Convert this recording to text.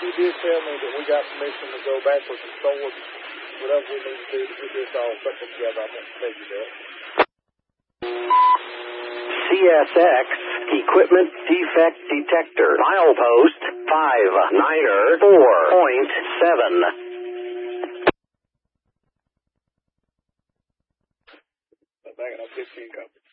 He did tell me that we got permission to go backwards and forwards, whatever we need to do to get this all put together. I want to tell you that. CSX Equipment Defect Detector, milepost 59er 4.7. Back up 15 copy.